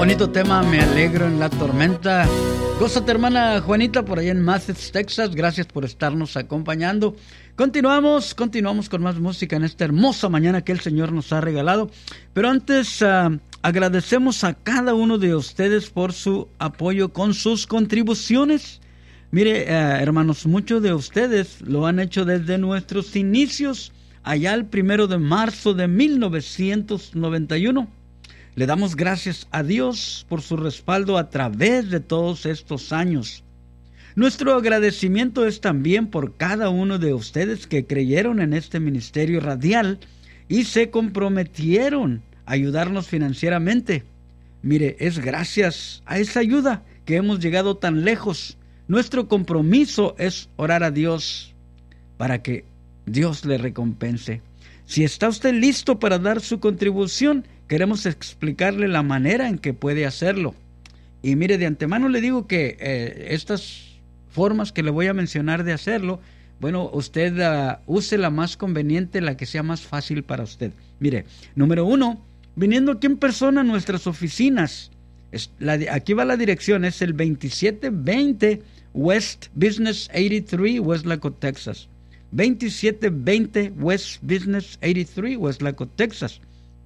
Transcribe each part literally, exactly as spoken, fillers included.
Bonito tema, me alegro en la tormenta. Gózate, hermana Juanita, por allá en Mathis, Texas. Gracias por estarnos acompañando. Continuamos, continuamos con más música en esta hermosa mañana que el Señor nos ha regalado. Pero antes, uh, agradecemos a cada uno de ustedes por su apoyo con sus contribuciones. Mire, uh, hermanos, muchos de ustedes lo han hecho desde nuestros inicios, allá el primero de marzo de mil novecientos noventa y uno. Le damos gracias a Dios por su respaldo a través de todos estos años. Nuestro agradecimiento es también por cada uno de ustedes que creyeron en este ministerio radial y se comprometieron a ayudarnos financieramente. Mire, es gracias a esa ayuda que hemos llegado tan lejos. Nuestro compromiso es orar a Dios para que Dios le recompense. Si está usted listo para dar su contribución, queremos explicarle la manera en que puede hacerlo. Y mire, de antemano le digo que eh, estas formas que le voy a mencionar de hacerlo, bueno, usted uh, use la más conveniente, la que sea más fácil para usted. Mire, número uno, viniendo aquí en persona a nuestras oficinas. Es la, aquí va la dirección, es el veintisiete veinte West Business ochenta y tres, Westlaco, Texas. veintisiete veinte West Business ochenta y tres, Westlaco, Texas.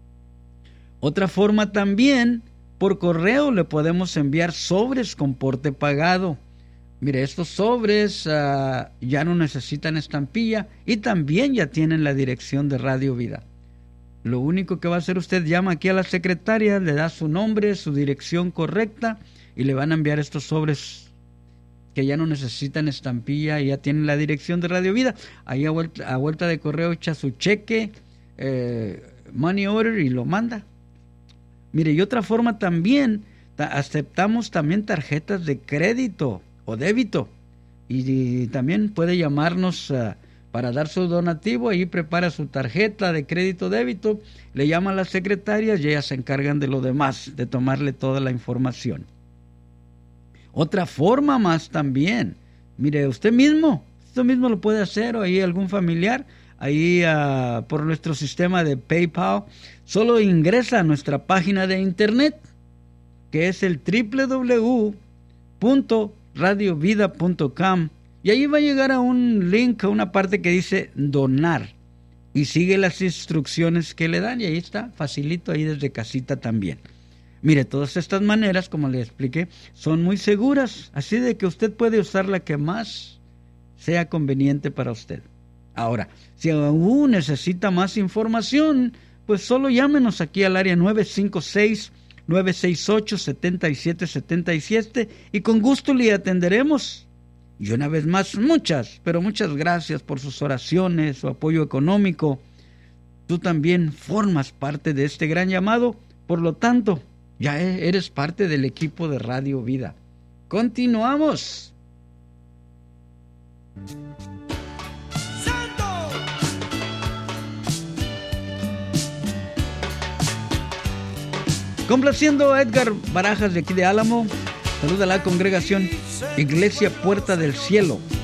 Otra forma también, por correo le podemos enviar sobres con porte pagado. Mire, estos sobres uh, ya no necesitan estampilla y también ya tienen la dirección de Radio Vida. Lo único que va a hacer usted, llama aquí a la secretaria, le da su nombre, su dirección correcta y le van a enviar estos sobres que ya no necesitan estampilla y ya tienen la dirección de Radio Vida. Ahí a vuelta, a vuelta de correo echa su cheque, eh, money order y lo manda. Mire, y otra forma también, ta- aceptamos también tarjetas de crédito o débito. Y, y también puede llamarnos uh, para dar su donativo. Ahí prepara su tarjeta de crédito o débito, le llama a las secretarias y ellas se encargan de lo demás, de tomarle toda la información. Otra forma más también, mire, usted mismo, usted mismo lo puede hacer o ahí algún familiar. Ahí uh, por nuestro sistema de PayPal, solo ingresa a nuestra página de internet, que es el doble u doble u doble u punto radio vida punto com, y ahí va a llegar a un link, a una parte que dice donar, y sigue las instrucciones que le dan, y ahí está, facilito, ahí desde casita también. Mire, todas estas maneras, como le expliqué, son muy seguras, así de que usted puede usar la que más sea conveniente para usted. Ahora, si aún necesita más información, pues solo llámenos aquí al área nueve cinco seis, nueve seis ocho, siete siete siete siete y con gusto le atenderemos. Y una vez más, muchas, pero muchas gracias por sus oraciones, su apoyo económico. Tú también formas parte de este gran llamado, por lo tanto, ya eres parte del equipo de Radio Vida. Continuamos. Complaciendo a Edgar Barajas de aquí de Álamo, saluda a la congregación Iglesia Puerta del Cielo.